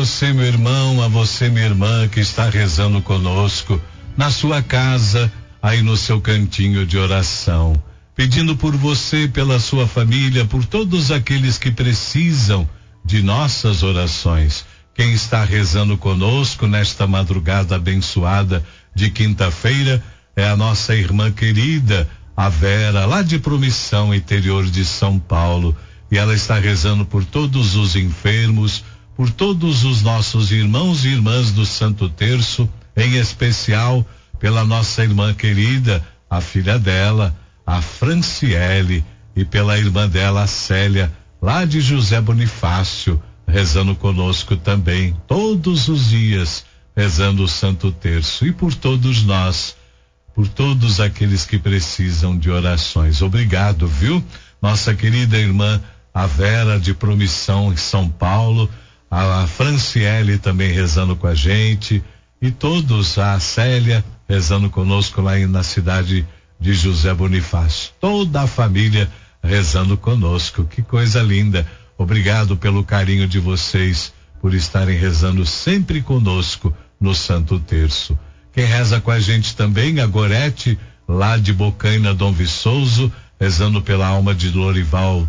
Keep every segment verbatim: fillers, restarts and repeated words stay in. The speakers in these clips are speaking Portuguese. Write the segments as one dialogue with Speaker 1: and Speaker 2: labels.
Speaker 1: você, meu irmão, a você, minha irmã, que está rezando conosco, na sua casa, aí no seu cantinho de oração, pedindo por você, pela sua família, por todos aqueles que precisam de nossas orações. Quem está rezando conosco nesta madrugada abençoada de quinta-feira é a nossa irmã querida, a Vera, lá de Promissão, interior de São Paulo, e ela está rezando por todos os enfermos, por todos os nossos irmãos e irmãs do Santo Terço, em especial pela nossa irmã querida, a filha dela, a Franciele, e pela irmã dela, a Célia, lá de José Bonifácio, rezando conosco também, todos os dias, rezando o Santo Terço, e por todos nós, por todos aqueles que precisam de orações. Obrigado, viu? Nossa querida irmã, a Vera de Promissão, em São Paulo, a Franciele também rezando com a gente, e todos, a Célia rezando conosco lá na cidade de José Bonifácio. Toda a família rezando conosco. Que coisa linda. Obrigado pelo carinho de vocês, por estarem rezando sempre conosco no Santo Terço. Quem reza com a gente também, a Gorete, lá de Bocaina, Dom Viçoso, rezando pela alma de Lorival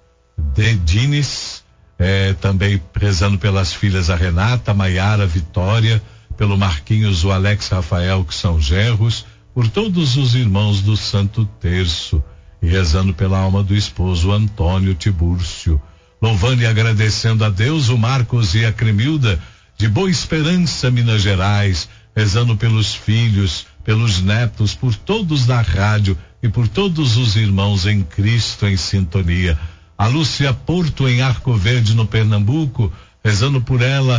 Speaker 1: de Dines, é, também rezando pelas filhas a Renata, a Maiara, a Vitória, pelo Marquinhos, o Alex Rafael, que são genros, por todos os irmãos do Santo Terço, e rezando pela alma do esposo Antônio Tibúrcio. Louvando e agradecendo a Deus, o Marcos e a Cremilda, de Boa Esperança, Minas Gerais, rezando pelos filhos, pelos netos, por todos da rádio e por todos os irmãos em Cristo em sintonia. A Lúcia Porto, em Arco Verde, no Pernambuco, rezando por ela,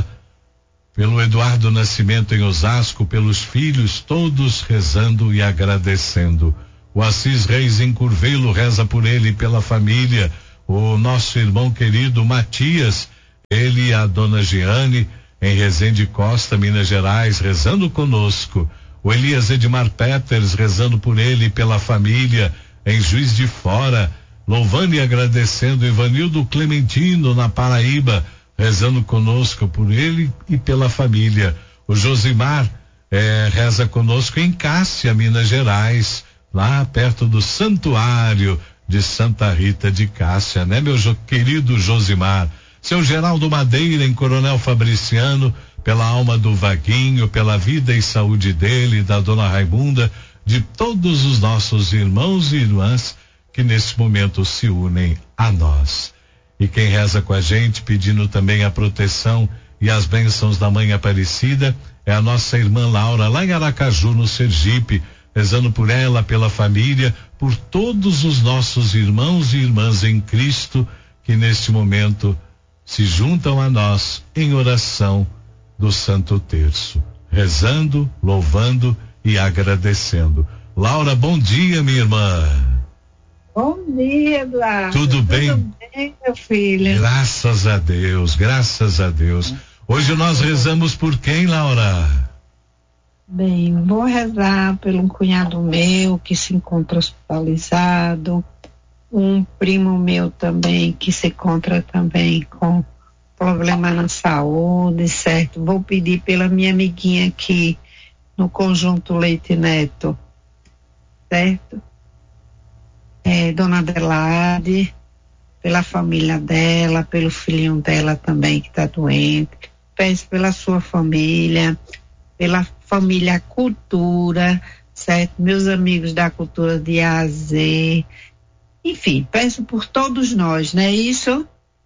Speaker 1: pelo Eduardo Nascimento em Osasco, pelos filhos, todos rezando e agradecendo. O Assis Reis em Curvelo reza por ele e pela família. O nosso irmão querido Matias, ele e a dona Giane, em Resende Costa, Minas Gerais, rezando conosco. O Elias Edmar Peters rezando por ele e pela família, em Juiz de Fora, louvando e agradecendo. Ivanildo Clementino, na Paraíba, rezando conosco por ele e pela família. O Josimar eh, reza conosco em Cássia, Minas Gerais, lá perto do Santuário de Santa Rita de Cássia, né, meu jo, querido Josimar? Seu Geraldo Madeira, em Coronel Fabriciano, pela alma do Vaguinho, pela vida e saúde dele, da dona Raimunda, de todos os nossos irmãos e irmãs que nesse momento se unem a nós. E quem reza com a gente, pedindo também a proteção e as bênçãos da Mãe Aparecida, é a nossa irmã Laura, lá em Aracaju, no Sergipe, rezando por ela, pela família, por todos os nossos irmãos e irmãs em Cristo que neste momento se juntam a nós em oração do Santo Terço, rezando, louvando e agradecendo. Laura, bom dia, minha irmã.
Speaker 2: Bom dia, Eduardo.
Speaker 1: Tudo bem?
Speaker 2: Tudo bem, meu filho?
Speaker 1: Graças a Deus, graças a Deus. Hoje nós rezamos por quem, Laura?
Speaker 2: Bem, vou rezar pelo um cunhado meu que se encontra hospitalizado, um primo meu também que se encontra também com problema na saúde, certo? Vou pedir pela minha amiguinha aqui no Conjunto Leite Neto, certo? É, Dona Adelaide, pela família dela, pelo filhinho dela também que está doente. Peço pela sua família, pela família Cultura, certo? Meus amigos da Cultura de A a Z. Enfim, peço por todos nós, não é isso?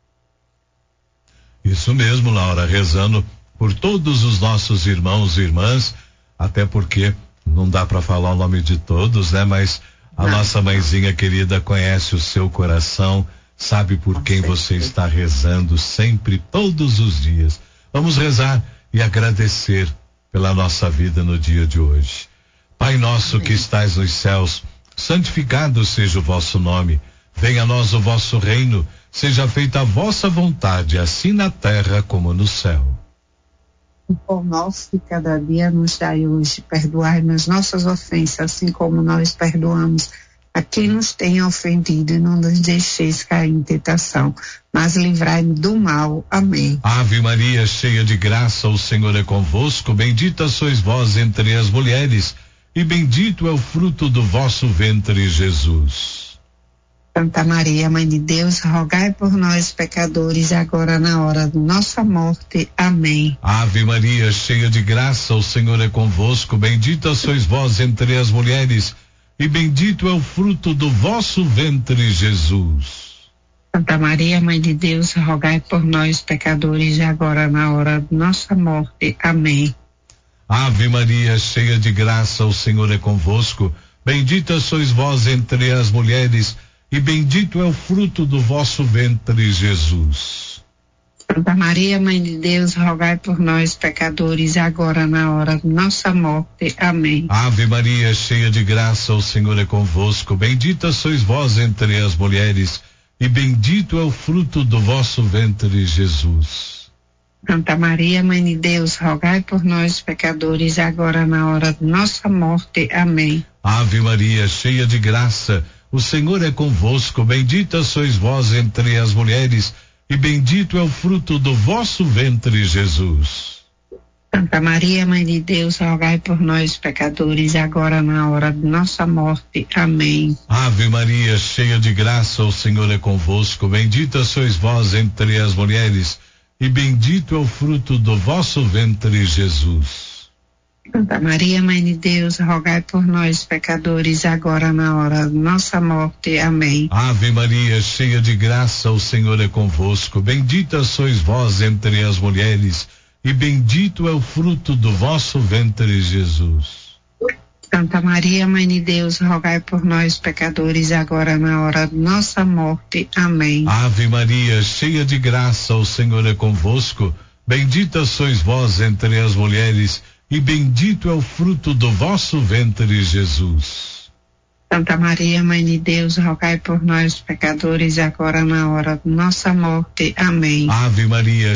Speaker 1: Isso mesmo, Laura, rezando por todos os nossos irmãos e irmãs, até porque não dá para falar o nome de todos, né? Mas a não. Nossa mãezinha querida conhece o seu coração, sabe por Com quem certeza. Você está rezando sempre, todos os dias. Vamos rezar e agradecer pela nossa vida no dia de hoje. Pai nosso Amém. Que estais nos céus, santificado seja o vosso nome. Venha a nós o vosso reino. Seja feita a vossa vontade, assim na terra como no céu.
Speaker 2: O pão nosso de cada dia nos dai hoje. Perdoai-nos nossas ofensas, assim como nós perdoamos a quem nos tenha ofendido, e não nos deixeis cair em tentação, mas livrai-nos do mal. Amém.
Speaker 1: Ave Maria, cheia de graça, o Senhor é convosco, bendita sois vós entre as mulheres, e bendito é o fruto do vosso ventre, Jesus.
Speaker 2: Santa Maria, Mãe de Deus, rogai por nós, pecadores, agora na hora de nossa morte. Amém.
Speaker 1: Ave Maria, cheia de graça, o Senhor é convosco, bendita sois vós entre as mulheres, e bendito é o fruto do vosso ventre, Jesus.
Speaker 2: Santa Maria, Mãe de Deus, rogai por nós, pecadores, agora na hora de nossa morte. Amém.
Speaker 1: Ave Maria, cheia de graça, o Senhor é convosco, bendita sois vós entre as mulheres, e bendito é o fruto do vosso ventre, Jesus.
Speaker 2: Santa Maria, Mãe de Deus, rogai por nós, pecadores, agora na hora de nossa morte. Amém.
Speaker 1: Ave Maria, cheia de graça, o Senhor é convosco, bendita sois vós entre as mulheres, e bendito é o fruto do vosso ventre, Jesus.
Speaker 2: Santa Maria, Mãe de Deus, rogai por nós, pecadores, agora na hora de nossa morte. Amém.
Speaker 1: Ave Maria, cheia de graça, o Senhor é convosco, bendita sois vós entre as mulheres, e bendito é o fruto do vosso ventre, Jesus.
Speaker 2: Santa Maria, Mãe de Deus, rogai por nós, pecadores, agora na hora de nossa morte. Amém.
Speaker 1: Ave Maria, cheia de graça, o Senhor é convosco, bendita sois vós entre as mulheres, e bendito é o fruto do vosso ventre, Jesus.
Speaker 2: Santa Maria, Mãe de Deus, rogai por nós, pecadores, agora na hora de nossa morte. Amém.
Speaker 1: Ave Maria, cheia de graça, o Senhor é convosco, bendita sois vós entre as mulheres, e bendito é o fruto do vosso ventre, Jesus.
Speaker 2: Santa Maria, Mãe de Deus, rogai por nós, pecadores, agora na hora de nossa morte. Amém.
Speaker 1: Ave Maria, cheia de graça, o Senhor é convosco, bendita sois vós entre as mulheres, e bendito é o fruto do vosso ventre, Jesus.
Speaker 2: Santa Maria, Mãe de Deus, rogai por nós, pecadores, agora na hora de nossa morte. Amém.
Speaker 1: Ave Maria,